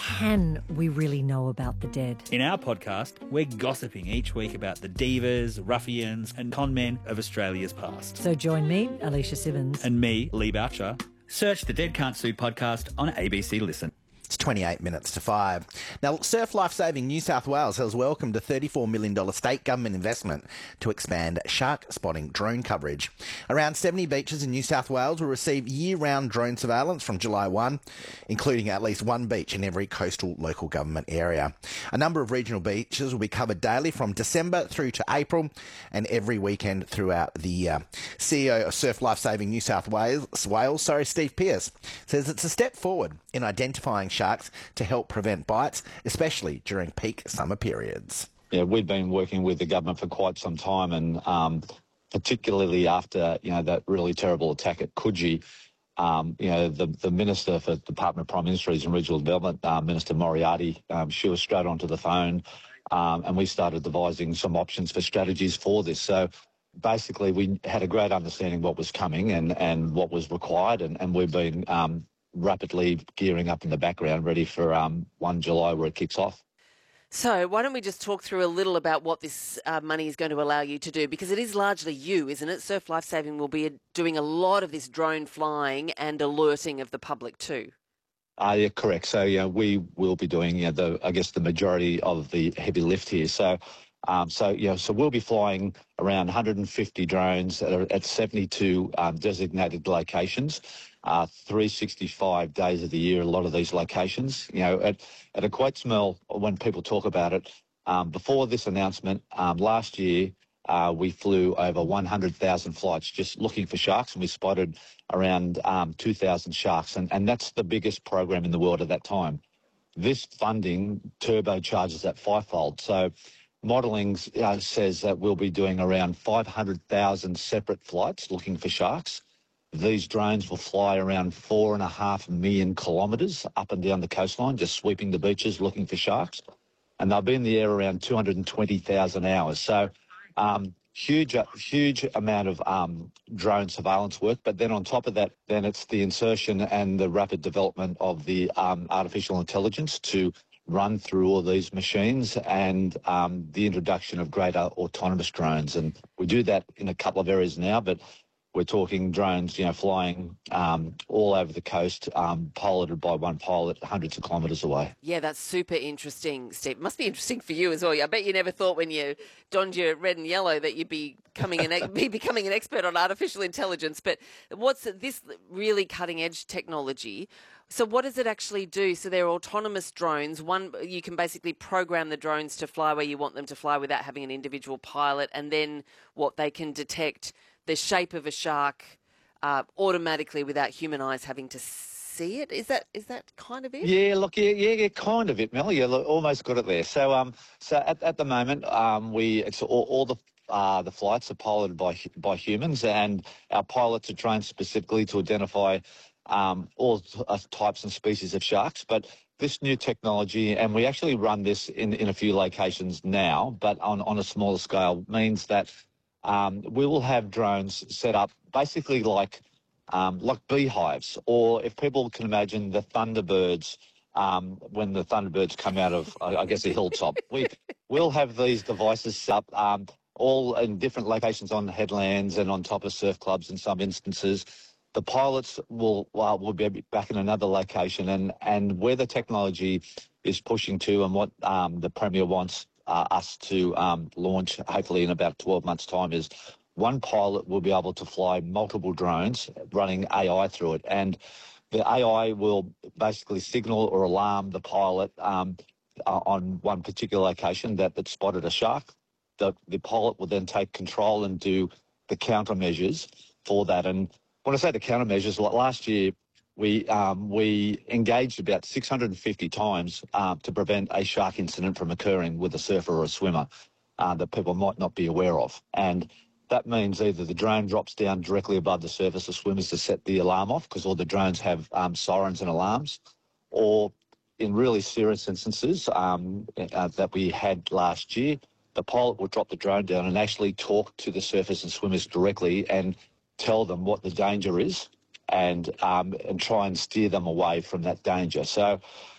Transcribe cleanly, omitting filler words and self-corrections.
can we really know about the dead? In our podcast, we're gossiping each week about the divas, ruffians and con men of Australia's past. So join me, Alicia Simmons. And me, Lee Boucher. Search the Dead Can't Sue podcast on ABC Listen. It's 28 minutes to 5. Now, Surf Life Saving New South Wales has welcomed a $34 million state government investment to expand shark spotting drone coverage. Around 70 beaches in New South Wales will receive year-round drone surveillance from July 1, including at least one beach in every coastal local government area. A number of regional beaches will be covered daily from December through to April and every weekend throughout the year. CEO of Surf Life Saving New South Wales, Steve Pearce, says it's a step forward in identifying sharks to help prevent bites, especially during peak summer periods. Yeah, we've been working with the government for quite some time, and particularly after that really terrible attack at Coogee, the Minister for the Department of Prime Ministries and Regional Development, Minister Moriarty, she was straight onto the phone, and we started devising some options for strategies for this. So basically, we had a great understanding what was coming and what was required, and we've been rapidly gearing up in the background, ready for 1 July where it kicks off. So why don't we just talk through a little about what this money is going to allow you to do, because it is largely you, isn't it? Surf Life Saving will be doing a lot of this drone flying and alerting of the public too. Yeah, correct. So we will be doing the majority of the heavy lift here. So we'll be flying around 150 drones at 72 designated locations. 365 days of the year, a lot of these locations. It equates, Mel, when people talk about it. Before this announcement, last year, we flew over 100,000 flights just looking for sharks, and we spotted around 2,000 sharks, and that's the biggest program in the world at that time. This funding turbocharges that fivefold. So modelling says that we'll be doing around 500,000 separate flights looking for sharks. These drones will fly around 4.5 million kilometres up and down the coastline, just sweeping the beaches looking for sharks. And they'll be in the air around 220,000 hours. So huge amount of drone surveillance work. But then on top of that, then it's the insertion and the rapid development of the artificial intelligence to run through all these machines, and the introduction of greater autonomous drones. And we do that in a couple of areas now, but we're talking drones, flying all over the coast, piloted by one pilot hundreds of kilometres away. Yeah, that's super interesting, Steve. Must be interesting for you as well. I bet you never thought when you donned your red and yellow that you'd be becoming an expert on artificial intelligence. But what's this really cutting-edge technology? So what does it actually do? So they're autonomous drones. One, you can basically program the drones to fly where you want them to fly without having an individual pilot, and then what they can detect the shape of a shark automatically without human eyes having to see it. Is that kind of it? Yeah, look, yeah, kind of it, Mel. You almost got it there. So, at the moment, it's all the flights are piloted by humans, and our pilots are trained specifically to identify all types and species of sharks. But this new technology, and we actually run this in a few locations now, but on a smaller scale, means that we will have drones set up basically like beehives, or if people can imagine the Thunderbirds, when the Thunderbirds come out of, I guess, a hilltop. We'll have these devices set up all in different locations on headlands and on top of surf clubs in some instances. The pilots will be back in another location, and where the technology is pushing to, and what the Premier wants us to launch hopefully in about 12 months' time, is one pilot will be able to fly multiple drones running AI through it, and the AI will basically signal or alarm the pilot on one particular location that spotted a shark. The pilot will then take control and do the countermeasures for that. And when I say the countermeasures, like last year, we engaged about 650 times to prevent a shark incident from occurring with a surfer or a swimmer that people might not be aware of. And that means either the drone drops down directly above the surface of swimmers to set the alarm off, because all the drones have sirens and alarms, or in really serious instances that we had last year, the pilot will drop the drone down and actually talk to the surfers and swimmers directly and tell them what the danger is, and try and steer them away from that danger. So